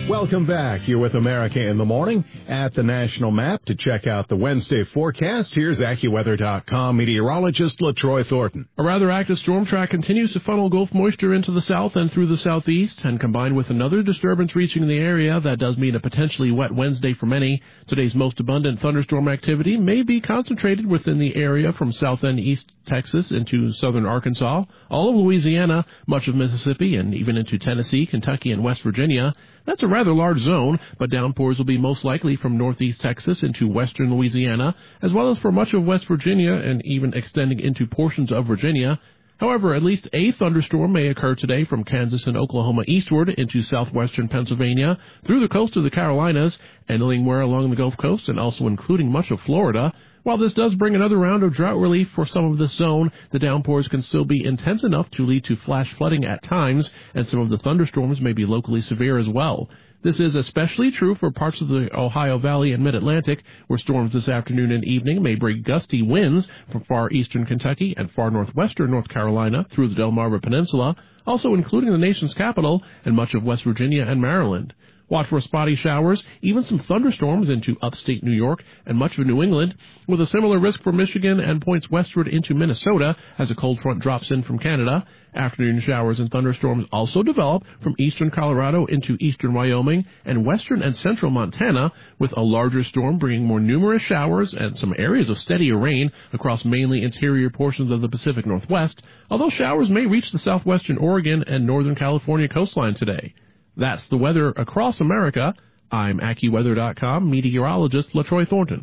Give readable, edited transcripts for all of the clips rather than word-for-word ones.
Welcome back. You're with America in the Morning. At the National Map to check out the Wednesday forecast, here's AccuWeather.com meteorologist LaTroy Thornton. A rather active storm track continues to funnel Gulf moisture into the south and through the southeast, and combined with another disturbance reaching the area, that does mean a potentially wet Wednesday for many. Today's most abundant thunderstorm activity may be concentrated within the area from south and east Texas into southern Arkansas, all of Louisiana, much of Mississippi, and even into Tennessee, Kentucky, and West Virginia. That's a rather large zone, but downpours will be most likely from northeast Texas into western Louisiana, as well as for much of West Virginia and even extending into portions of Virginia. However, at least a thunderstorm may occur today from Kansas and Oklahoma eastward into southwestern Pennsylvania, through the coast of the Carolinas, and anywhere along the Gulf Coast, and also including much of Florida. While this does bring another round of drought relief for some of this zone, the downpours can still be intense enough to lead to flash flooding at times, and some of the thunderstorms may be locally severe as well. This is especially true for parts of the Ohio Valley and Mid-Atlantic, where storms this afternoon and evening may bring gusty winds from far eastern Kentucky and far northwestern North Carolina through the Delmarva Peninsula, also including the nation's capital and much of West Virginia and Maryland. Watch for spotty showers, even some thunderstorms into upstate New York and much of New England, with a similar risk for Michigan and points westward into Minnesota as a cold front drops in from Canada. Afternoon showers and thunderstorms also develop from eastern Colorado into eastern Wyoming and western and central Montana, with a larger storm bringing more numerous showers and some areas of steadier rain across mainly interior portions of the Pacific Northwest, although showers may reach the southwestern Oregon and northern California coastline today. That's the weather across America. I'm AccuWeather.com meteorologist LaTroy Thornton.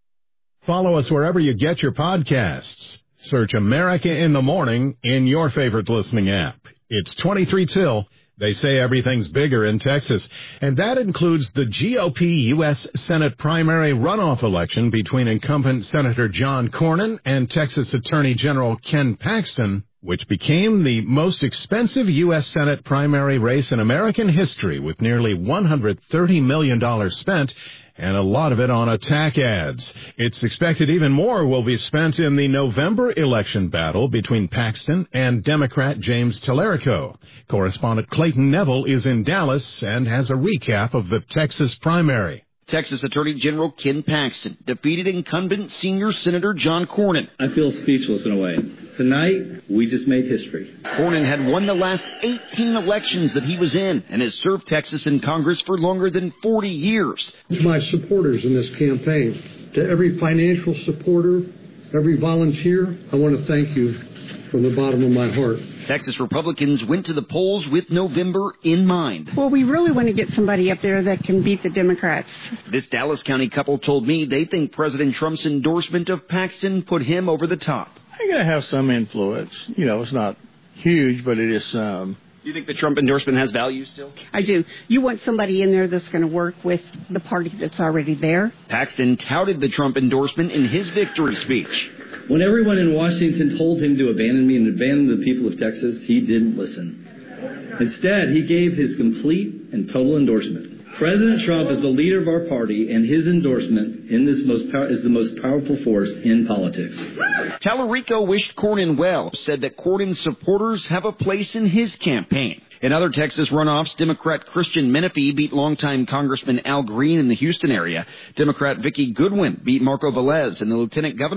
Follow us wherever you get your podcasts. Search America in the Morning in your favorite listening app. It's 23 till. They say everything's bigger in Texas, and that includes the GOP U.S. Senate primary runoff election between incumbent Senator John Cornyn and Texas Attorney General Ken Paxton, which became the most expensive U.S. Senate primary race in American history, with nearly $130 million spent, and a lot of it on attack ads. It's expected even more will be spent in the November election battle between Paxton and Democrat James Tallarico. Correspondent Clayton Neville is in Dallas and has a recap of the Texas primary. Texas Attorney General Ken Paxton defeated incumbent senior Senator John Cornyn. I feel speechless in a way. Tonight, we just made history. Cornyn had won the last 18 elections that he was in and has served Texas in Congress for longer than 40 years. To my supporters in this campaign, to every financial supporter, every volunteer, I want to thank you from the bottom of my heart. Texas Republicans went to the polls with November in mind. Well, we really want to get somebody up there that can beat the Democrats. This Dallas County couple told me they think President Trump's endorsement of Paxton put him over the top. I'm going to have some influence. You know, it's not huge, but it is some. You think the Trump endorsement has value still? I do. You want somebody in there that's going to work with the party that's already there. Paxton touted the Trump endorsement in his victory speech. When everyone in Washington told him to abandon me and abandon the people of Texas, he didn't listen. Instead, he gave his complete and total endorsement. President Trump is the leader of our party, and his endorsement is the most powerful force in politics. Tallarico wished Cornyn well, said that Cornyn's supporters have a place in his campaign. In other Texas runoffs, Democrat Christian Menifee beat longtime Congressman Al Green in the Houston area. Democrat Vicki Goodwin beat Marco Velez, and the Lieutenant Governor